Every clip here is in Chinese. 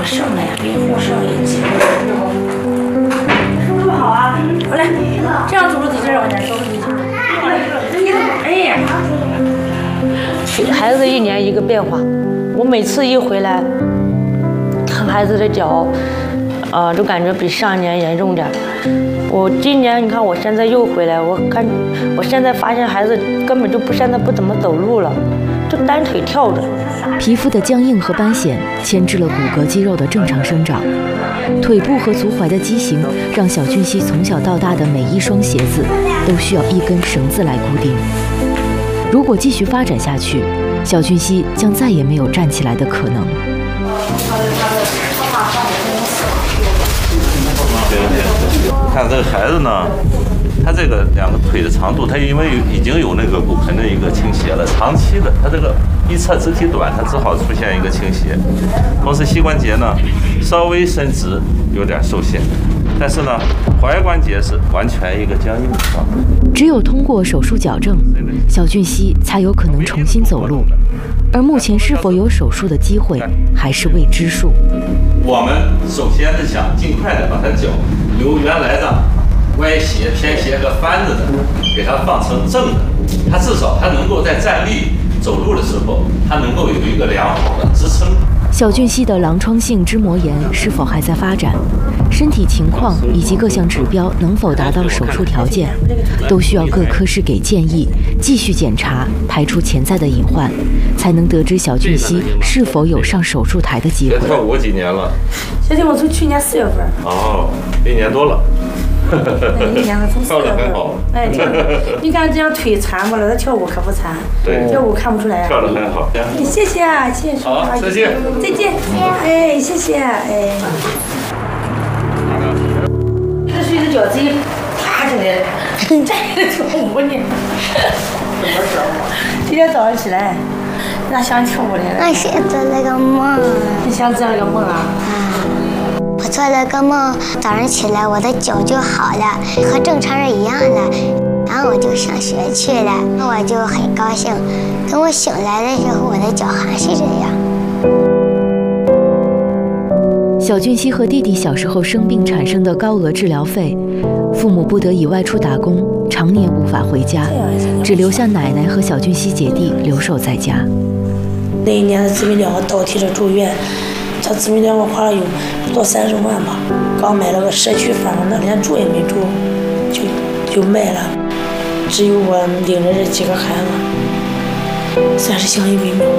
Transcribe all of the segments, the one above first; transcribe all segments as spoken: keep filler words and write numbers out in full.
剩了呀，给你剩一斤。叔叔好啊，过来，这样走路几斤？我再收几斤。哎呀， 孩子一年一个变化，我每次一回来，看孩子的脚，啊、呃，就感觉比上一年严重点。我今年你看，我现在又回来，我看我现在发现孩子根本就不现在不怎么走路了，就单腿跳着。 皮肤的僵硬和斑藓牵制了骨骼肌肉的正常生长，腿部和足踝的畸形让小俊熙从小到大的每一双鞋子都需要一根绳子来固定。如果继续发展下去，小俊熙将再也没有站起来的可能。 看这个孩子呢，他这个两个腿的长度，他因为已经有那个骨盆的一个倾斜了，长期的他这个一侧肢体短，他只好出现一个倾斜。同时膝关节呢稍微伸直，有点受限，但是呢踝关节是完全一个僵硬的状态。 只有通过手术矫正，小俊熙才有可能重新走路，而目前是否有手术的机会还是未知数。 我们首先是想尽快的把他脚由原来的歪斜、偏斜和翻着的，给它放成正的。它至少它能够在站立走路的时候，它能够有一个良好的支撑。 小俊熙的狼疮性脂膜炎是否还在发展？身体情况以及各项指标能否达到手术条件，都需要各科室给建议，继续检查，排除潜在的隐患，才能得知小俊熙是否有上手术台的机会。 跳舞几年了？ 小弟，我从去年四月份。 哦，一年多了。 哎，一年了，从四月份。 跳得很好。 哎，跳得，你看这样腿残不了，他跳舞可不残。 对。 跳舞看不出来。 跳得很好。 谢谢啊，谢谢叔叔。 好，再见。 再见。哎，谢谢，哎。这是一只脚贼爬起来了，站起来跳舞呢。怎么说？今天早上起来，那想跳舞来了。 我是做了个梦。 你想做了个梦啊？ 我做了个梦，早上起来我的脚就好了，和正常人一样了。然后我就上学去了，我就很高兴。等我醒来的时候，我的脚还是这样。 小俊熙和弟弟小时候生病产生的高额治疗费，父母不得已外出打工，常年无法回家，只留下奶奶和小俊熙姐弟留守在家。 那一年的紫米两个倒替着住院，他紫米两个花了有不到三十万吧，刚买了个社区房，那连住也没住，就就卖了，只有我领着这几个孩子，算是相依为命吧。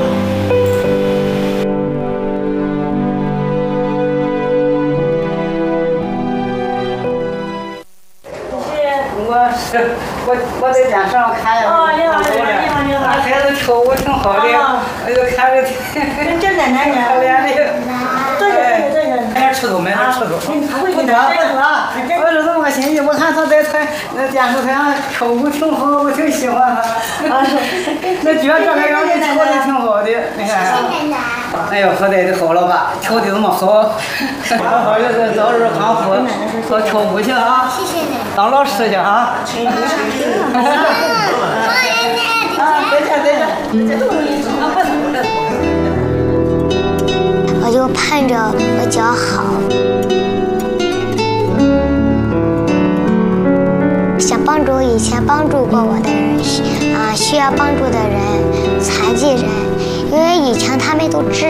我我在电视上看呀， 哦，你好，你好，你好，你好。 孩子跳舞挺好的，我就看着挺这奶奶呢？ 可怜的。 坐下，坐下，坐下。 买点吃头，买点吃头。 不多不多，我是这么个心意。我看他在台那电视台上跳舞挺好，我挺喜欢他。那觉得这个样子跳的挺好的，你看。哎呦，何奶奶好了吧？跳的这么好，好就是早日康复，多跳舞去啊！ 谢谢奶奶。 当老师去啊！ 我就盼着我脚好，想帮助以前帮助过我的人，啊，需要帮助的人，残疾人，因为以前他们都知